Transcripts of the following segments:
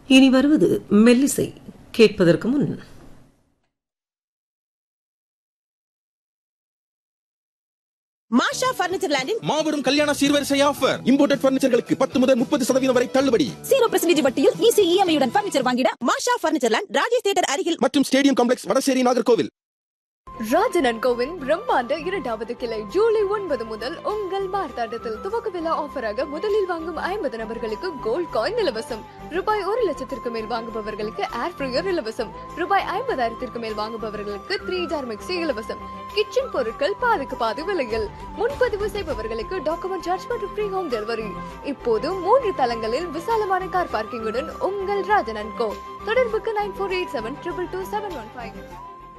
இனி வருவது மெல்லிசை. கேட்பதற்கு முன் மாஷா பர்னிச்சர் லேண்டில் மாபெரும் கல்யாண சீர்வரிசை ஆஃபர். இம்போர்ட்டட் பர்னிச்சர்களுக்கு 10 முதல் 30% வரை தள்ளுபடி. 0% வட்டியில் ஈஸி இஎம்ஐயுடன் பர்னிச்சர் வாங்கிட மாஷா பர்னிச்சர் லேண்ட், ராஜேஷ் தியேட்டர் அருகில் மற்றும் stadium complex, Vadasery, Nagercoil. Rajan and CoWIN பிரம்மாண்ட 2வது கிளை ஜூலை 9 முதல் உங்கள் மார்த்தாண்டத்தில் துவக்க விழா ஆஃபராக முதலில் வாங்கும் 50 நபர்களுக்கு கோல்ட் காயின் இலவசம். ரூபாய் 1,00,000 மேல் வாங்குபவர்களுக்கு ஏர் ஃப்ரையர் இலவசம். ரூபாய் 50,000 மேல் வாங்குபவர்களுக்கு 3 ஜார் மிக்சி இலவசம். கிச்சன் பொருட்கள் பாதிக்கு பாதி விலையில். முன்பதிவு செய்பவர்களுக்கு டாக்குமெண்ட் சார்ஜ் மற்றும் ஃப்ரீ ஹோம் டெலிவரி. இப்போது 3 தளங்களில் விசாலமான கார் பார்க்கிங்குடன் உங்கள் ராஜன் அண்ட் கோ. தொடர்புக்கு 9487222715.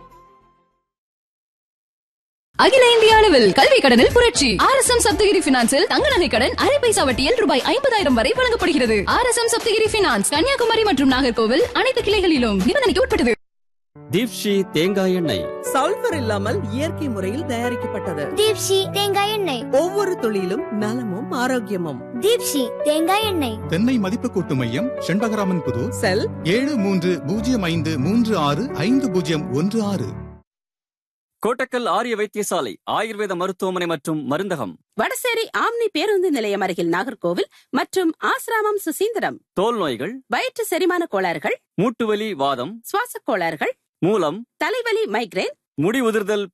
அகில இந்திய அளவில் கல்வி கடனில் புரட்சி. RSM சப்தகிரி பினான்சில் தங்க நகை கடன் அரை பைசா வட்டியில் ரூபாய் 50,000 வரை வழங்கப்படுகிறது. RSM சப்தகிரி பினான்ஸ் கன்னியாகுமரி மற்றும் நாகர்கோவில் அனைத்து கிளைகளிலும் நிபந்தனைக்கு உட்பட்டது. தீப்ஷி தேங்காய் எண்ணெய் சல்பர் இல்லாமல் இயற்கை முறையில் தயாரிக்கப்பட்டது. தீப்ஷி தேங்காய் எண்ணெய், ஒவ்வொரு துளியிலும் நலமும் ஆரோக்கியமும். தீப்ஷி தேங்காய் எண்ணெய். தென்னை மதிப்பு கூட்டு மையம், செண்பகராமன் புதூர், செல் 7305355016. கோட்டக்கல் ஆரிய வைத்தியசாலை, ஆயுர்வேத மருத்துவமனை மற்றும் மருந்தகம். வடசேரி ஆம்னி பேருந்து நிலையம் அருகில் நாகர்கோவில் மற்றும் ஆசிராமம் சுசீந்திரம். தோல் நோய்கள், வயிற்று செரிமான கோளாறுகள், மூட்டுவலி, வாதம், சுவாச கோளாறுகள், மூலம், தலைவலி, மைக்ரேன், முடி உதிர்தல்